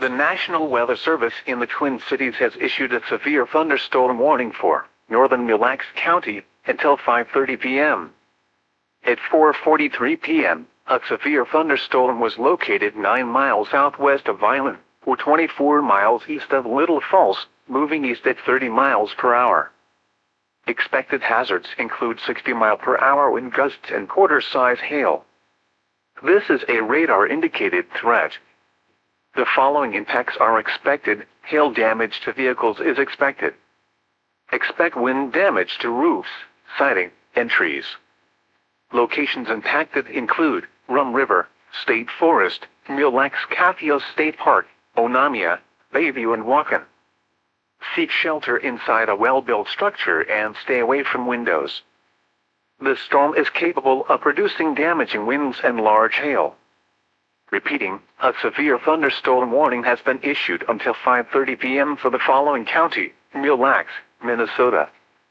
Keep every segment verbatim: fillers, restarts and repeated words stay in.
The National Weather Service in the Twin Cities has issued a severe thunderstorm warning for northern Mille Lacs County until five thirty p m At four forty-three p m, a severe thunderstorm was located nine miles southwest of Vineland, or twenty-four miles east of Little Falls, moving east at thirty miles per hour. Expected hazards include sixty mile per hour wind gusts and quarter-size hail. This is a radar-indicated threat. The following impacts are expected. Hail damage to vehicles is expected. Expect wind damage to roofs, siding, and trees. Locations impacted include Rum River State Forest, Mille Lacs Kathio State Park, Onamia, Bayview, and Waukon. Seek shelter inside a well-built structure and stay away from windows. The storm is capable of producing damaging winds and large hail. Repeating, a severe thunderstorm warning has been issued until five thirty p m for the following county: Mille Lacs, Minnesota.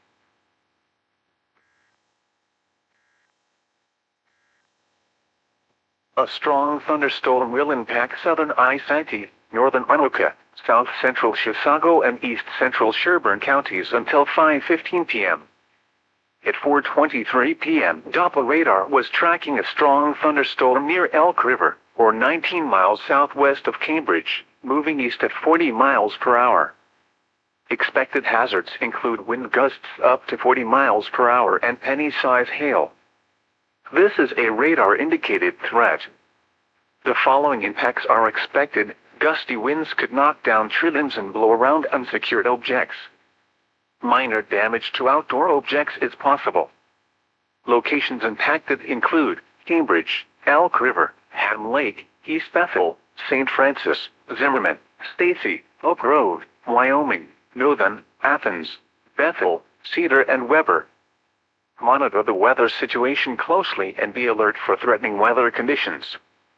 A strong thunderstorm will impact southern Isanti, northern Anoka, south central Chisago, and east central Sherburne counties until five fifteen p m At four twenty-three p m Doppler radar was tracking a strong thunderstorm near Elk River, or nineteen miles southwest of Cambridge, moving east at forty miles per hour. Expected hazards include wind gusts up to forty miles per hour and penny-size hail. This is a radar-indicated threat. The following impacts are expected. Gusty winds could knock down tree limbs and blow around unsecured objects. Minor damage to outdoor objects is possible. Locations impacted include Cambridge, Elk River, Ham Lake, East Bethel, Saint Francis, Zimmerman, Stacy, Oak Grove, Wyoming, Northern, Athens, Bethel, Cedar, and Weber. Monitor the weather situation closely and be alert for threatening weather conditions.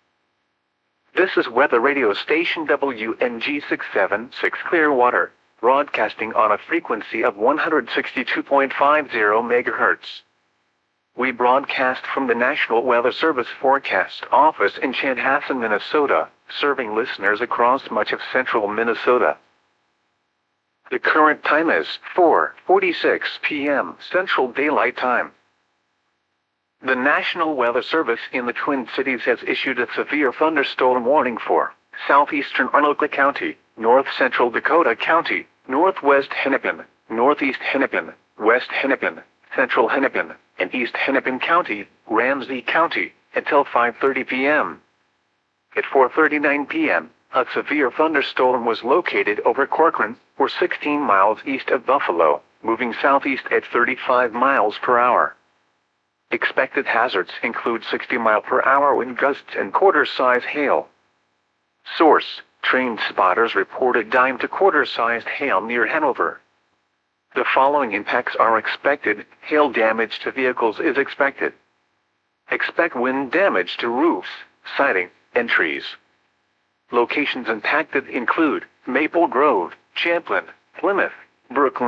This is Weather Radio Station W N G six seven six Clearwater, broadcasting on a frequency of one hundred sixty-two point five zero megahertz. We broadcast from the National Weather Service Forecast Office in Chanhassen, Minnesota, serving listeners across much of central Minnesota. The current time is four forty-six p m Central Daylight Time. The National Weather Service in the Twin Cities has issued a severe thunderstorm warning for southeastern Anoka County, north central Dakota County, northwest Hennepin, northeast Hennepin, west Hennepin, central Hennepin, and east Hennepin County, Ramsey County, until five thirty p m At four thirty-nine p m, a severe thunderstorm was located over Corcoran, or sixteen miles east of Buffalo, moving southeast at thirty-five miles per hour. Expected hazards include sixty mile per hour wind gusts and quarter-size hail. Source: trained spotters reported dime to quarter-sized hail near Hanover. The following impacts are expected. Hail damage to vehicles is expected. Expect wind damage to roofs, siding, and trees. Locations impacted include Maple Grove, Champlin, Plymouth, Brooklyn,